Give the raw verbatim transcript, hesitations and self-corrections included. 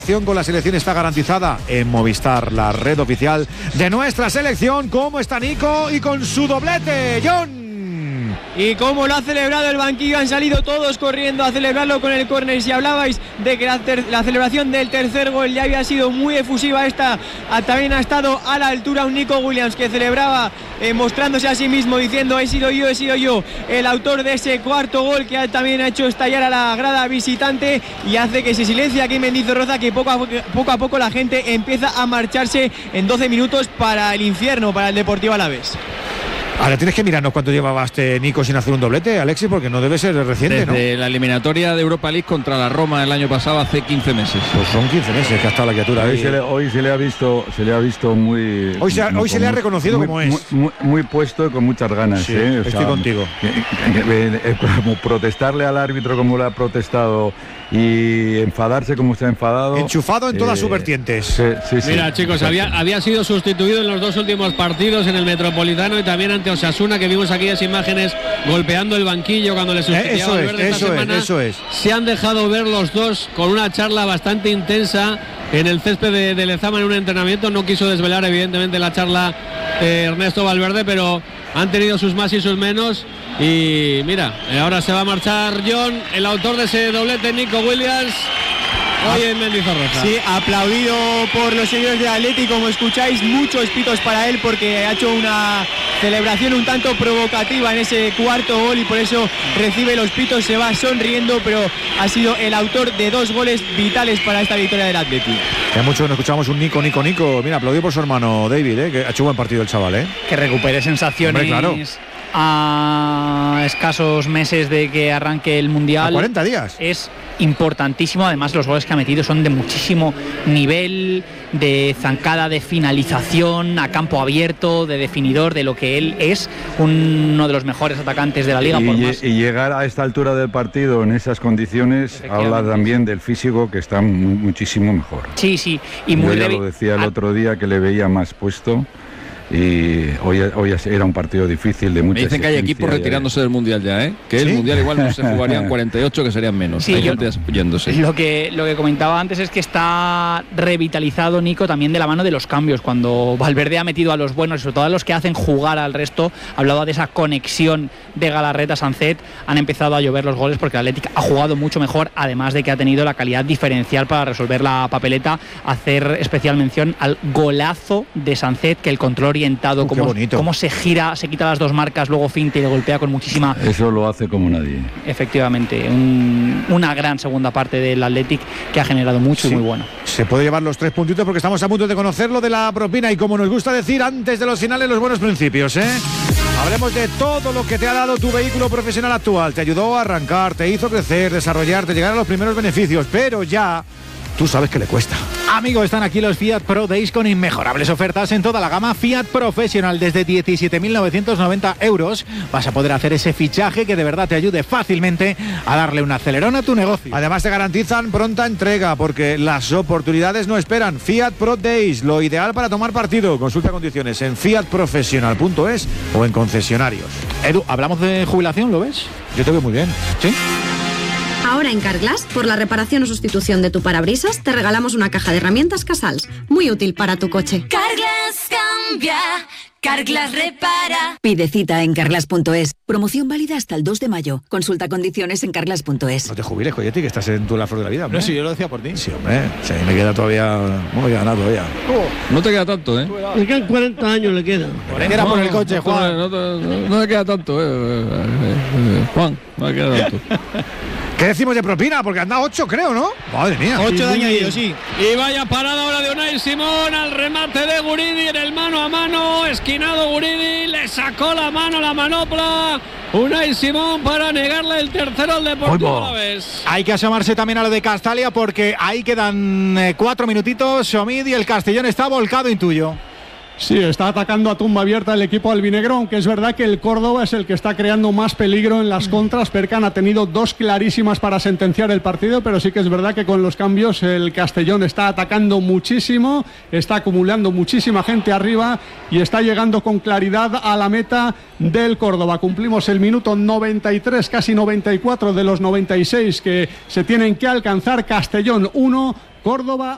Con la selección está garantizada en Movistar, la red oficial de nuestra selección. ¿Cómo está Nico? Y con su doblete, John. Y cómo lo ha celebrado el banquillo, han salido todos corriendo a celebrarlo con el córner. Si hablabais de que la, ter- la celebración del tercer gol ya había sido muy efusiva, esta a, también ha estado a la altura un Nico Williams que celebraba eh, mostrándose a sí mismo diciendo he sido yo, he sido yo el autor de ese cuarto gol que también ha hecho estallar a la grada visitante y hace que se silencie aquí en Mendizorroza, que poco a, poco a poco la gente empieza a marcharse en doce minutos para el infierno, para el Deportivo Alavés. Ahora tienes que mirarnos cuánto llevaba este Nico sin hacer un doblete, Alexis, porque no debe ser reciente, Desde ¿no? Desde la eliminatoria de Europa League contra la Roma el año pasado, hace quince meses. Pues son quince meses que ha estado la criatura hoy ahí. Se le, hoy se le ha visto, se le ha visto muy. Hoy se, hoy se le ha reconocido muy, como es. Muy, muy, muy puesto y con muchas ganas. Sí, ¿eh? O estoy sea, contigo. Que, que, que, como protestarle al árbitro como le ha protestado y enfadarse como se ha enfadado. Enchufado en todas eh, sus vertientes. Sí, sí, sí. Mira, chicos, había, había sido sustituido en los dos últimos partidos en el Metropolitano y también ante Osasuna, que vimos aquellas imágenes golpeando el banquillo cuando le sustituyó eh, eso a es, Valverde esta eso semana. Es, eso es. Se han dejado ver los dos con una charla bastante intensa en el césped de, de Lezama en un entrenamiento. No quiso desvelar evidentemente la charla eh, Ernesto Valverde, pero han tenido sus más y sus menos. Y mira, ahora se va a marchar John, el autor de ese doblete, Nico Williams, hoy en Mendizorroza. Sí, aplaudido por los seguidores del Atlético, como escucháis, muchos pitos para él porque ha hecho una celebración un tanto provocativa en ese cuarto gol y por eso recibe los pitos, se va sonriendo, pero ha sido el autor de dos goles vitales para esta victoria del Atlético. Ya mucho nos escuchamos un Nico, Nico, Nico. Mira, aplaudido por su hermano David, ¿eh? Que ha hecho buen partido el chaval, ¿eh? Que recupere sensaciones. Hombre, claro. A escasos meses de que arranque el Mundial. A cuarenta días. Es importantísimo. Además, los goles que ha metido son de muchísimo nivel, de zancada, de finalización a campo abierto, de definidor, de lo que él es, uno de los mejores atacantes de la liga. Y, por más. y llegar a esta altura del partido en esas condiciones habla también del físico, que está muchísimo mejor. Sí, sí. Y muy Yo ya lo decía el otro día, que le veía más puesto. Y hoy, hoy era un partido difícil de mucha. Me dicen que hay equipos retirándose del Mundial ya, ¿eh? Que ¿sí? El Mundial igual no se jugarían cuarenta y ocho, que serían menos. Sí, hay yo, gente yéndose. Lo que, lo que comentaba antes es que está revitalizado Nico también de la mano de los cambios. Cuando Valverde ha metido a los buenos y sobre todo a los que hacen jugar al resto, hablaba de esa conexión de Galarreta Sancet, han empezado a llover los goles porque el Atlético ha jugado mucho mejor, además de que ha tenido la calidad diferencial para resolver la papeleta. Hacer especial mención al golazo de Sancet, que el control orientado, uh, como cómo se gira, se quita las dos marcas, luego finta y le golpea con muchísima... Eso lo hace como nadie. Efectivamente, un, una gran segunda parte del Athletic que ha generado mucho, sí, y muy bueno. Se puede llevar los tres puntitos porque estamos a punto de conocerlo de la propina y, como nos gusta decir antes de los finales, los buenos principios, ¿eh? Hablemos de todo lo que te ha dado tu vehículo profesional actual. Te ayudó a arrancar, te hizo crecer, desarrollarte, llegar a los primeros beneficios, pero ya... tú sabes que le cuesta. Amigo, están aquí los Fiat Pro Days con inmejorables ofertas en toda la gama Fiat Professional. Desde diecisiete mil novecientos noventa euros vas a poder hacer ese fichaje que de verdad te ayude fácilmente a darle un acelerón a tu negocio. Además te garantizan pronta entrega porque las oportunidades no esperan. Fiat Pro Days, lo ideal para tomar partido. Consulta condiciones en fiat profesional punto es o en concesionarios. Edu, ¿hablamos de jubilación, lo ves? Yo te veo muy bien. ¿Sí? Ahora en Carglass, por la reparación o sustitución de tu parabrisas, te regalamos una caja de herramientas Casals, muy útil para tu coche. Carglass cambia, Carglass repara. Pide cita en carglass punto es. Promoción válida hasta el dos de mayo. Consulta condiciones en carglass punto es. No te jubiles, Coyetti, que estás en tu la flor de la vida, hombre. No, si yo lo decía por ti. Sí, hombre. Sí, me queda todavía... No me queda nada todavía. Oh. No te queda tanto, ¿eh? Le quedan cuarenta años, le quedan. Era por el coche, no, Juan. No, no, no, no me queda tanto, ¿eh? Juan, no me queda tanto. ¿Qué decimos de propina? Porque anda ocho, creo, ¿no? Madre mía. ocho de añadido, sí. Y vaya parada ahora de Unai Simón al remate de Guridi en el mano a mano. Esquinado Guridi, le sacó la mano, la manopla. Unai Simón para negarle el tercero al Deportivo Alavés. Hay que asomarse también a lo de Castalia porque ahí quedan eh, cuatro minutitos. Omid, y el Castellón está volcado, intuyo. Sí, está atacando a tumba abierta el equipo albinegro, aunque es verdad que el Córdoba es el que está creando más peligro en las contras. Perkan ha tenido dos clarísimas para sentenciar el partido, pero sí que es verdad que con los cambios el Castellón está atacando muchísimo, está acumulando muchísima gente arriba y está llegando con claridad a la meta del Córdoba. Cumplimos el minuto noventa y tres, casi noventa y cuatro de los noventa y seis que se tienen que alcanzar. Castellón uno, Córdoba